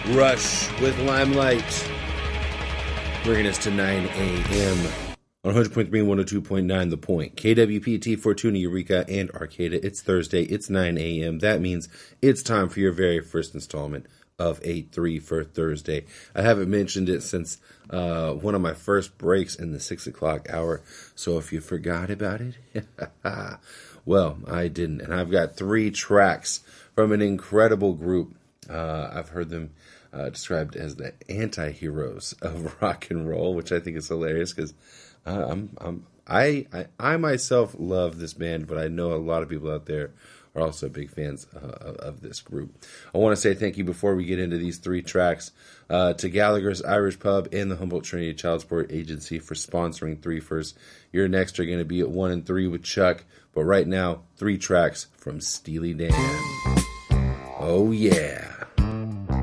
Rush with Limelight, bringing us to 9 a.m. on 100.3 and 102.9 The Point. KWPT, Fortuna, Eureka, and Arcata. It's Thursday. It's 9 a.m. That means it's time for your very first installment of 8-3 for Thursday. I haven't mentioned it since one of my first breaks in the 6 o'clock hour, so if you forgot about it, well, I didn't. And I've got 3 tracks from an incredible group. I've heard them described as the anti-heroes of rock and roll, which I think is hilarious because I myself love this band, but I know a lot of people out there are also big fans of this group. I want to say thank you before we get into these 3 tracks to Gallagher's Irish Pub and the Humboldt Trinity Child Support Agency for sponsoring 3 First. Your next are going to be at 1 and 3 with Chuck, but right now 3 tracks from Steely Dan. Oh yeah.